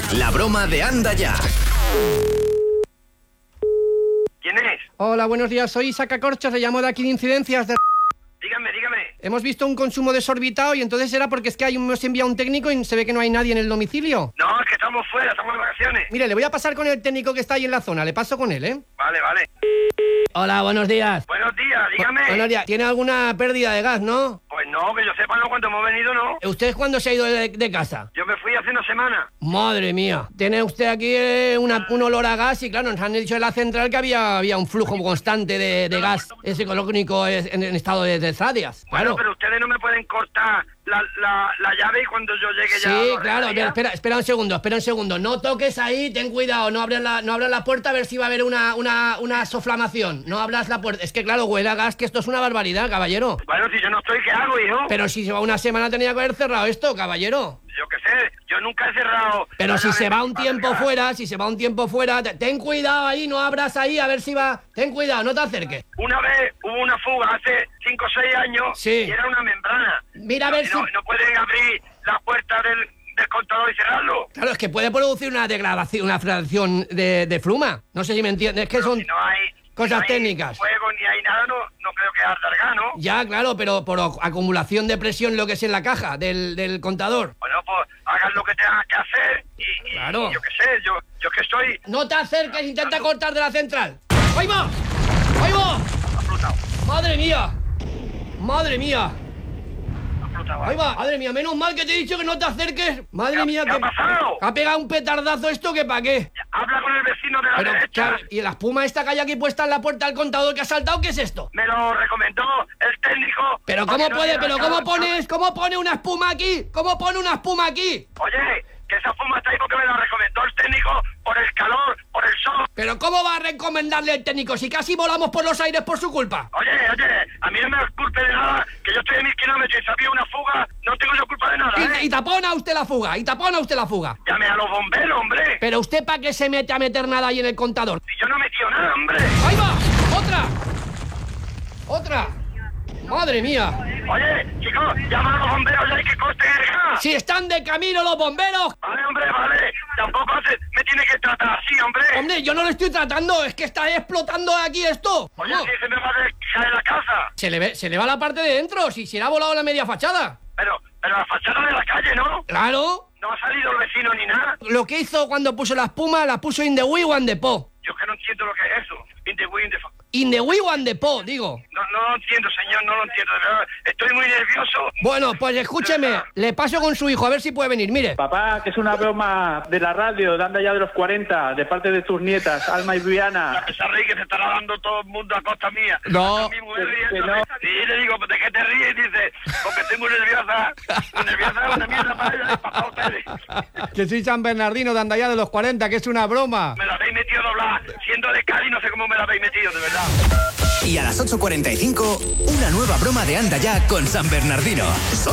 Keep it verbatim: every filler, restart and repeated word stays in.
La broma de Anda Ya. ¿Quién es? Hola, buenos días. Soy Saca Corchos, le llamo de aquí de Incidencias. De... Dígame, dígame. Hemos visto un consumo desorbitado y entonces era porque es que hay un, hemos enviado un técnico y se ve que no hay nadie en el domicilio. No, es que estamos fuera, estamos de vacaciones. Mire, le voy a pasar con el técnico que está ahí en la zona. Le paso con él, ¿eh? Vale, vale. Hola, buenos días. Buenos días, dígame. Buenos días. ¿Tiene alguna pérdida de gas, no? Pues no, que yo sepa, no, cuando hemos venido, no. ¿Usted cuándo se ha ido de, de casa? Yo me fui hace una semana. Madre mía. Tiene usted aquí eh, una, un olor a gas y claro, nos han dicho en la central que había, había un flujo constante de, de gas ese ecológico en, en estado de desadias. Claro. Bueno, pero ustedes no me pueden cortar la, la, la llave y cuando yo llegue ya... Sí, lo claro. arreglaría. Espera, espera un segundo, espera un segundo. No toques ahí, ten cuidado. No abras la, no abras la puerta a ver si va a haber una, una, una soflamación. No abras la puerta. Es que claro, huele a gas, que esto es una barbaridad, caballero. Bueno, si yo no estoy, ¿qué hago, hijo? Pero si se va una semana tenía que haber cerrado esto, caballero. Yo qué sé, yo nunca he cerrado... Pero la si llave se va de un mi tiempo padre. fuera, si se va un tiempo fuera, te- ten cuidado ahí, no abras ahí a ver si va... Ten cuidado, no te acerques. Una vez hubo una fuga hace cinco o seis años Sí. y era una membrana. Mira a ver no, si... no pueden abrir la puerta del, del contador y cerrarlo. Claro, es que puede producir una degradación, una fracción de, de fluma. No sé si me entiendes, es que son... Si no hay... cosas si no hay técnicas. fuego ni hay nada, no, no creo que arda el gas, ¿no? Ya, claro, pero por o- acumulación de presión lo que es en la caja del, del contador. Bueno, pues hagan lo que tengan que hacer y, y- Claro. y yo qué sé, yo, yo que estoy No te acerques, intenta cortar de la central. ¡Ahí va! ¡Ahí va! aflutado, ¡Madre mía! ¡Madre mía! aflutado. Ahí va, madre mía, menos mal que te he dicho que no te acerques. Madre ¿Qué ha- mía, qué ha pasado? ha pegado un petardazo esto que pa' qué. Habla con el vecino de la Pero, derecha. ¿qué- y la espuma esta que hay aquí puesta en la puerta del contador que ha saltado, ¿qué es esto? Me lo recomendó el técnico. Pero para cómo que no puede, diera pero nada. cómo pones, cómo pone una espuma aquí, cómo pone una espuma aquí. Oye, que esa fuma está ahí porque me la recomendó el técnico por el calor, por el sol. Pero cómo va a recomendarle el técnico si casi volamos por los aires por su culpa. Oye, oye, a mí no me culpe de nada, que yo estoy a mil kilómetros y si había una fuga, no tengo yo culpa de nada, ¿eh? Y, y tapona usted la fuga, y tapona usted la fuga. Llame a los bomberos, hombre. Pero usted para qué se mete a meter nada ahí en el contador. Si yo no he metido nada, hombre. ¡Ahí va! ¡Otra! ¡Otra! ¡Madre mía! Oye, chicos, llama a los bomberos ya hay que corten el gas. ¡Si están de camino los bomberos! Vale, hombre, vale. Tampoco hace, me tiene que tratar así, hombre. Hombre, yo no lo estoy tratando, es que está explotando aquí esto. Oye, No. si se me va a caer la casa. Se le ve, se le va la parte de dentro, si se le ha volado la media fachada. Pero, pero la fachada de la calle, ¿no? Claro. No ha salido el vecino ni nada. Lo que hizo cuando puso la espuma, la puso in the wee one the po. Yo que no entiendo lo que es eso. In the wind, the fa- In the wee one the po, digo. No, no lo entiendo, señor, no lo entiendo. De verdad, estoy muy nervioso. Bueno, pues escúcheme, le paso con su hijo, a ver si puede venir, mire. Papá, que es una broma de la radio, de Anda Ya de los cuarenta, de parte de tus nietas, Alma y Viviana. Esa reír que se estará dando todo el mundo a costa mía. No. Hasta mi mujer Que- que riéndome. no. Y le digo, ¿de qué te ríes? Y dice, porque estoy muy nerviosa. Muy nerviosa es una mierda para ella y para ustedes. Que soy San Bernardino de Andaya de los cuarenta, que es una broma. Me la habéis metido doblar. Siendo de Cádiz, no sé cómo me la habéis metido, de verdad. Y a las ocho cuarenta y cinco, una nueva broma de Anda Ya con San Bernardino.